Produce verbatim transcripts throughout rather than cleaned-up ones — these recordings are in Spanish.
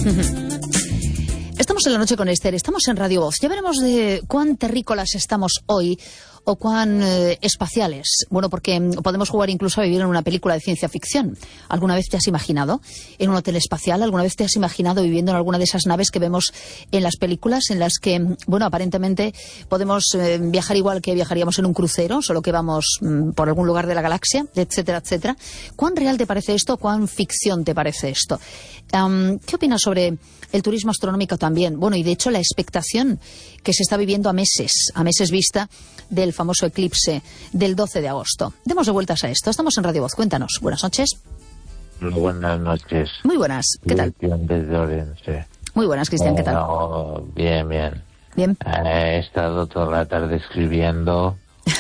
Estamos en la noche con Esther, estamos en Radio Voz. Ya veremos de cuán terrícolas estamos hoy o cuán eh, espaciales. Bueno, porque podemos jugar incluso a vivir en una película de ciencia ficción. ¿Alguna vez te has imaginado en un hotel espacial? ¿Alguna vez te has imaginado viviendo en alguna de esas naves que vemos en las películas en las que, bueno, aparentemente podemos eh, viajar igual que viajaríamos en un crucero, solo que vamos mm, por algún lugar de la galaxia, etcétera, etcétera? ¿Cuán real te parece esto? ¿Cuán ficción te parece esto? Um, ¿Qué opinas sobre el turismo astronómico también? Bueno, y de hecho la expectación que se está viviendo a meses, a meses vista del famoso eclipse del doce de agosto. Demos de vueltas a esto. Estamos en Radio Voz. Cuéntanos. Buenas noches. Muy buenas noches. Muy buenas. ¿Qué tal? Cristian desde Orense. Muy buenas, Cristian. ¿Qué tal? No, bien, bien. Bien. He estado toda la tarde escribiendo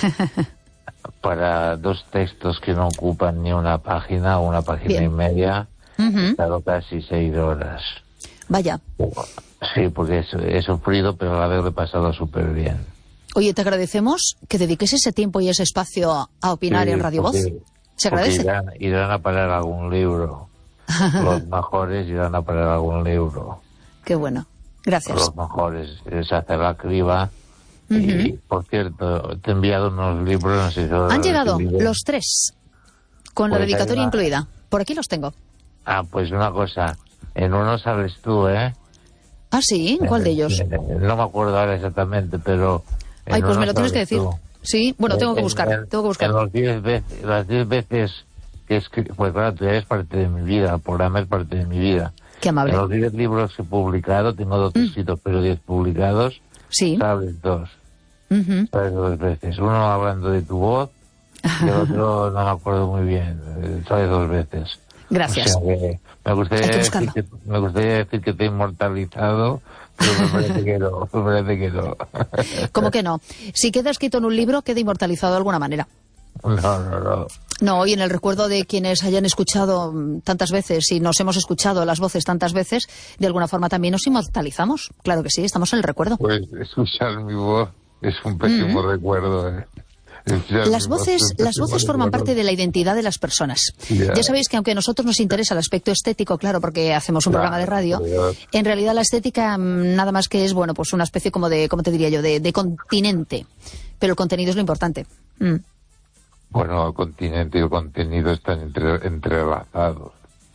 para dos textos que no ocupan ni una página, una página bien. y media. Uh-huh. He estado casi seis horas. Vaya. Sí, porque he sufrido, pero a la vez lo he pasado súper bien. Oye, te agradecemos que dediques ese tiempo y ese espacio a opinar sí, en Radio Voz. Se agradece. Irán, irán a parar algún libro. Los mejores irán a parar algún libro. Qué bueno. Gracias. Los mejores. Se hace la criba. Uh-huh. Y, por cierto, te he enviado unos libros. No sé si Han llegado los tres, con pues la dedicatoria una... incluida. Por aquí los tengo. Ah, pues una cosa. En uno sabes tú, ¿eh? Ah, sí. ¿Cuál de ellos? No me acuerdo ahora exactamente, pero... Ay, pues me lo tienes que decir. Tú. Sí, bueno, tengo que buscar. En, tengo que buscar. En los diez veces, las diez veces que escribí, pues claro, tú eres parte de mi vida, el programa es parte de mi vida. Qué amable. En los diez libros que he publicado, tengo dos mm. escritos, pero diez publicados, sí. sabes dos. Uh-huh. Sabes dos veces. Uno hablando de tu voz y el otro no me acuerdo muy bien. Sabes dos veces. Gracias. O sea que me gustaría, decir que, me gustaría decir que te he inmortalizado, pero me parece que no, me parece que no. ¿Cómo que no? Si queda escrito en un libro, queda inmortalizado de alguna manera. No, no, no. No, y en el recuerdo de quienes hayan escuchado tantas veces y nos hemos escuchado las voces tantas veces, de alguna forma también nos inmortalizamos. Claro que sí, estamos en el recuerdo. Pues escuchar mi voz es un pésimo mm. recuerdo, ¿eh? Las voces, las voces forman parte de la identidad de las personas. Yeah. Ya sabéis que aunque a nosotros nos interesa el aspecto estético, claro, porque hacemos un claro, programa de radio, Dios. En realidad la estética nada más que es, bueno, pues una especie como de, ¿cómo te diría yo?, de, de continente. Pero el contenido es lo importante. Mm. Bueno, el continente y el contenido están entre, entrelazados.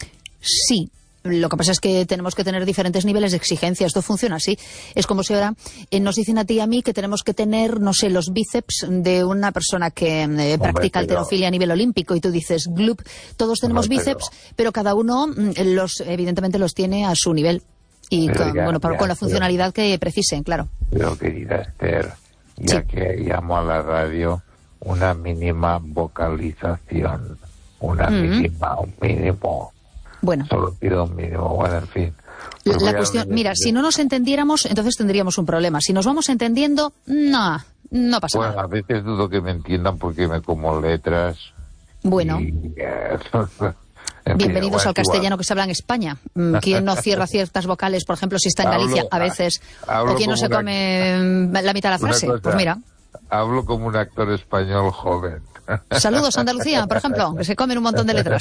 Sí. Lo que pasa es que tenemos que tener diferentes niveles de exigencia. Esto funciona así. Es como si ahora eh, nos dicen a ti y a mí que tenemos que tener, no sé, los bíceps de una persona que eh, practica halterofilia a nivel olímpico. Y tú dices, glup, todos tenemos Hombre, bíceps, pero... pero cada uno, los evidentemente, los tiene a su nivel. Y con, ya, bueno, ya, con la funcionalidad pero, que precisen, claro. Pero, querida Esther, ya sí. que llamo a la radio, una mínima vocalización. Una mm-hmm. mínima, un mínimo... Bueno. Solo pido un mínimo, bueno, en fin. Pues la cuestión, mira, si no nos entendiéramos, entonces tendríamos un problema. Si nos vamos entendiendo, no, no pasa bueno, nada. Bueno, a veces dudo que me entiendan porque me como letras. Bueno. Y, en Bienvenidos fin, al castellano que se habla en España. ¿Quién no cierra ciertas vocales, por ejemplo, si está en Galicia, hablo, a veces? ¿O quién no se una, come la mitad de la frase? Cosa, pues mira. Hablo como un actor español joven. Saludos a Andalucía, por ejemplo, que se comen un montón de letras.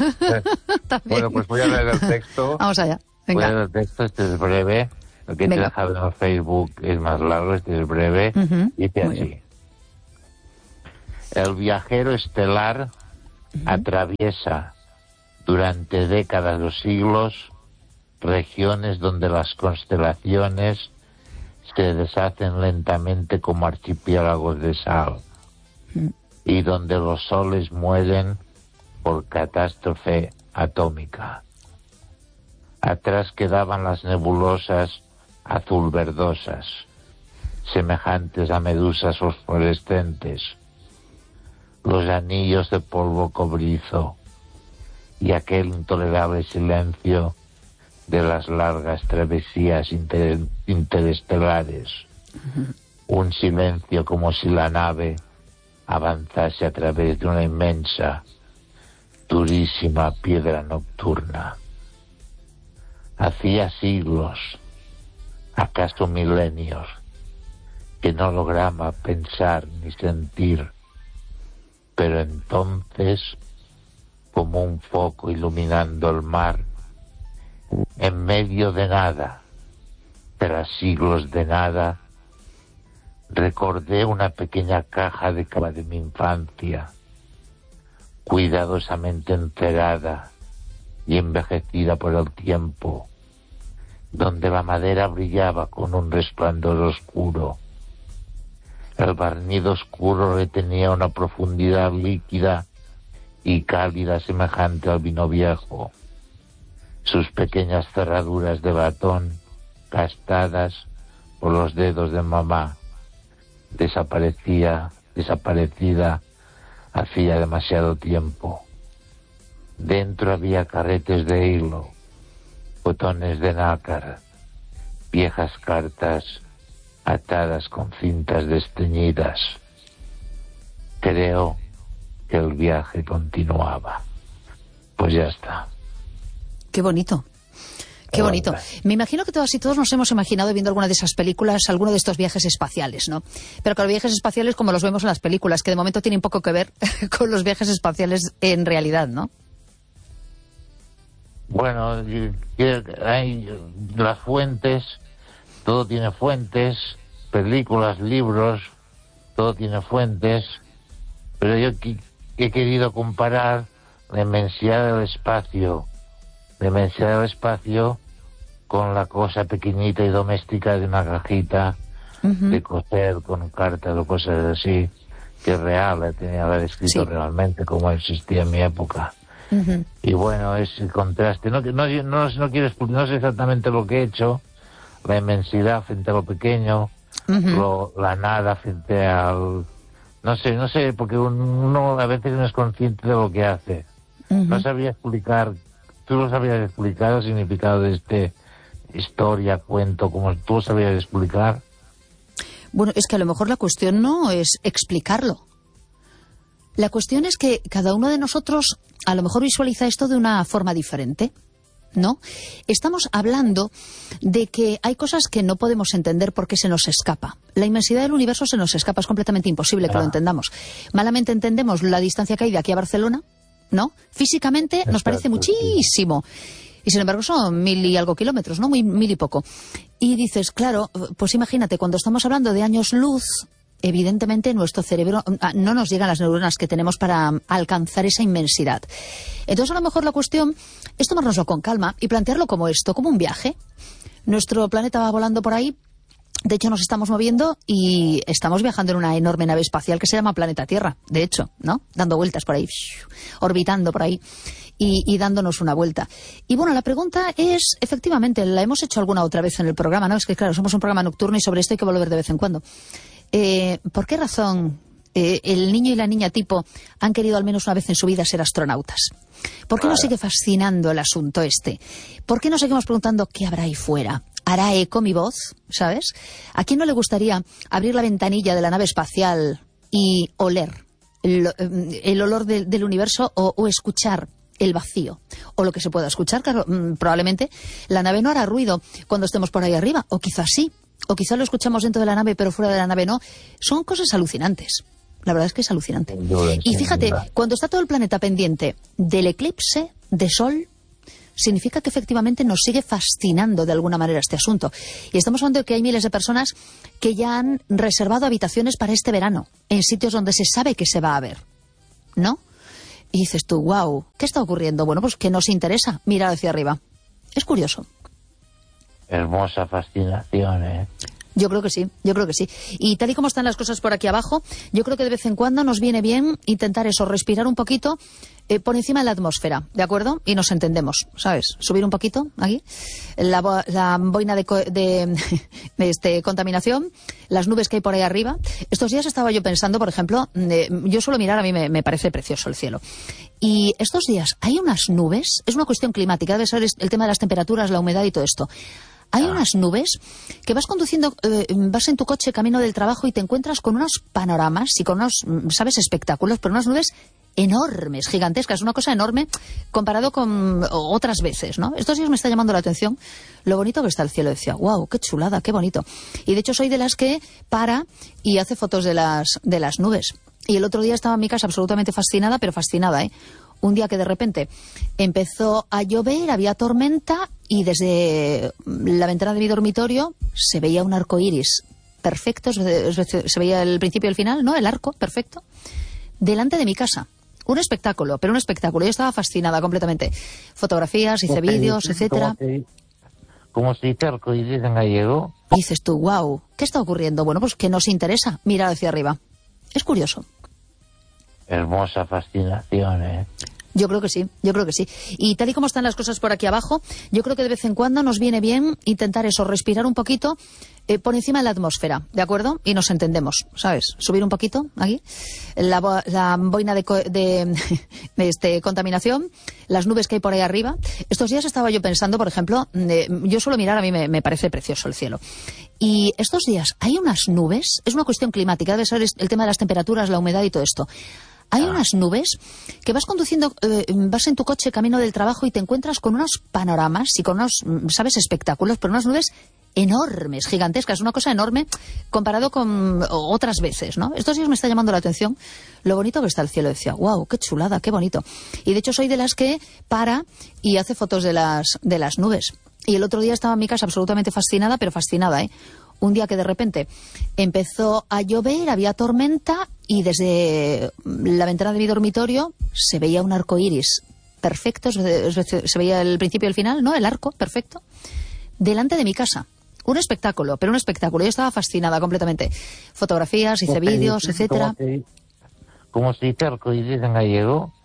Bueno, pues voy a leer el texto. Vamos allá. Venga. Voy a leer el texto, este es breve. Lo que te he dejado en Facebook es más largo, este es breve. Uh-huh. Dice así. Bien. El viajero estelar uh-huh. atraviesa durante décadas o siglos regiones donde las constelaciones se deshacen lentamente como archipiélagos de sal. Uh-huh. Y donde los soles mueren por catástrofe atómica. Atrás quedaban las nebulosas azul-verdosas, semejantes a medusas fosforescentes, los anillos de polvo cobrizo y aquel intolerable silencio de las largas travesías inter- interestelares. Uh-huh. Un silencio como si la nave avanzase a través de una inmensa, durísima piedra nocturna. Hacía siglos, acaso milenios, que no lograba pensar ni sentir, pero entonces, como un foco iluminando el mar, en medio de nada, tras siglos de nada, recordé una pequeña caja de cava de mi infancia, cuidadosamente encerada y envejecida por el tiempo, donde la madera brillaba con un resplandor oscuro. El barniz oscuro retenía una profundidad líquida y cálida semejante al vino viejo. Sus pequeñas cerraduras de latón, gastadas por los dedos de mamá, desaparecía, desaparecida hacía demasiado tiempo. Dentro había carretes de hilo, botones de nácar, viejas cartas atadas con cintas desteñidas. Creo que el viaje continuaba. Pues ya está. Qué bonito. Qué bonito. Me imagino que todas y todos nos hemos imaginado viendo alguna de esas películas, alguno de estos viajes espaciales, ¿no? Pero con los viajes espaciales como los vemos en las películas, que de momento tienen poco que ver con los viajes espaciales en realidad, ¿no? Bueno, hay las fuentes, todo tiene fuentes, películas, libros, todo tiene fuentes, pero yo he querido comparar la inmensidad del espacio, la inmensidad del espacio con la cosa pequeñita y doméstica de una cajita uh-huh. de coser con cartas o cosas así, que es real, la tenía que haber escrito sí. realmente como existía en mi época. Uh-huh. Y bueno, ese contraste, no, no, no, no quiero no sé exactamente lo que he hecho, la inmensidad frente a lo pequeño, uh-huh. lo, la nada frente al... No sé, no sé, porque uno a veces no es consciente de lo que hace. Uh-huh. No sabría explicar, tú lo sabrías explicar el significado de este historia, cuento, como tú lo sabrías explicar. Bueno, es que a lo mejor la cuestión no es explicarlo. La cuestión es que cada uno de nosotros a lo mejor visualiza esto de una forma diferente, ¿no? Estamos hablando de que hay cosas que no podemos entender porque se nos escapa. La inmensidad del universo se nos escapa, es completamente imposible que ah. lo entendamos. Malamente entendemos la distancia que hay de aquí a Barcelona, ¿no? Físicamente Exacto, nos parece muchísimo. Y sin embargo son mil y algo kilómetros, ¿no? Muy, mil y poco. Y dices, claro, pues imagínate, cuando estamos hablando de años luz, evidentemente nuestro cerebro no nos llegan las neuronas que tenemos para alcanzar esa inmensidad. Entonces a lo mejor la cuestión es tomárnoslo con calma y plantearlo como esto, como un viaje. Nuestro planeta va volando por ahí, de hecho nos estamos moviendo y estamos viajando en una enorme nave espacial que se llama Planeta Tierra, de hecho, ¿no? Dando vueltas por ahí, orbitando por ahí y, y dándonos una vuelta. Y bueno, la pregunta es, efectivamente, la hemos hecho alguna otra vez en el programa, ¿no? Es que claro, somos un programa nocturno y sobre esto hay que volver de vez en cuando. Eh, ¿Por qué razón eh, el niño y la niña tipo han querido al menos una vez en su vida ser astronautas? ¿Por qué nos sigue fascinando el asunto este? ¿Por qué nos seguimos preguntando qué habrá ahí fuera? ¿Hará eco mi voz? ¿Sabes? ¿A quién no le gustaría abrir la ventanilla de la nave espacial y oler el, el olor de, del universo o, o escuchar el vacío? O lo que se pueda escuchar, claro, probablemente la nave no hará ruido cuando estemos por ahí arriba, o quizás sí. O quizá lo escuchamos dentro de la nave, pero fuera de la nave no. Son cosas alucinantes. La verdad es que es alucinante. Y fíjate, cuando está todo el planeta pendiente del eclipse de sol, significa que efectivamente nos sigue fascinando de alguna manera este asunto. Y estamos hablando de que hay miles de personas que ya han reservado habitaciones para este verano, en sitios donde se sabe que se va a ver, ¿no? Y dices tú, wow, ¿qué está ocurriendo? Bueno, pues que nos interesa mirar hacia arriba. Es curioso. Hermosa fascinación, ¿eh? Yo creo que sí, yo creo que sí. Y tal y como están las cosas por aquí abajo, yo creo que de vez en cuando nos viene bien intentar eso, respirar un poquito eh, por encima de la atmósfera, ¿de acuerdo? Y nos entendemos, ¿sabes? Subir un poquito aquí, la, la boina de, de, de este, contaminación, las nubes que hay por ahí arriba. Estos días estaba yo pensando, por ejemplo, eh, yo suelo mirar, a mí me, me parece precioso el cielo. Y estos días hay unas nubes, es una cuestión climática, debe ser el tema de las temperaturas, la humedad y todo esto. Hay unas nubes que vas conduciendo, eh, vas en tu coche camino del trabajo y te encuentras con unos panoramas y con unos, ¿sabes?, espectáculos, pero unas nubes enormes, gigantescas, una cosa enorme comparado con otras veces, ¿no? Estos días me está llamando la atención lo bonito que está el cielo. Decía, wow, qué chulada, qué bonito. Y de hecho soy de las que para y hace fotos de las, de las nubes. Y el otro día estaba en mi casa absolutamente fascinada, pero fascinada, ¿eh? Un día que de repente empezó a llover, había tormenta y desde la ventana de mi dormitorio se veía un arco iris perfecto, se veía el principio y el final, ¿no? El arco perfecto, delante de mi casa. Un espectáculo, pero un espectáculo. Yo estaba fascinada completamente. Fotografías, hice vídeos, etcétera. ¿Cómo se dice arco iris en gallego? Y dices tú, wow, ¿qué está ocurriendo? Bueno, pues que nos interesa mirar hacia arriba. Es curioso. Hermosa fascinación, ¿eh? Yo creo que sí, yo creo que sí. Y tal y como están las cosas por aquí abajo, yo creo que de vez en cuando nos viene bien intentar eso, respirar un poquito eh, por encima de la atmósfera, ¿de acuerdo? Y nos entendemos, ¿sabes? Subir un poquito aquí, la, bo la boina de, de, de este, contaminación, las nubes que hay por ahí arriba. Estos días estaba yo pensando, por ejemplo, eh, yo suelo mirar, a mí me, me parece precioso el cielo. Y estos días hay unas nubes, es una cuestión climática, debe ser el tema de las temperaturas, la humedad y todo esto. Hay unas nubes que vas conduciendo, eh, vas en tu coche camino del trabajo y te encuentras con unos panoramas y con unos, ¿sabes?, espectáculos, pero unas nubes enormes, gigantescas, una cosa enorme comparado con otras veces, ¿no? Estos días me está llamando la atención lo bonito que está el cielo. Decía, wow, qué chulada, qué bonito. Y de hecho soy de las que para y hace fotos de las, de las nubes. Y el otro día estaba en mi casa absolutamente fascinada, pero fascinada, ¿eh? Un día que de repente empezó a llover, había tormenta y desde la ventana de mi dormitorio se veía un arco iris perfecto, se veía el principio y el final, ¿no? El arco perfecto, delante de mi casa. Un espectáculo, pero un espectáculo. Yo estaba fascinada completamente. Fotografías, hice vídeos, etcétera. ¿Cómo se dice arco iris en gallego?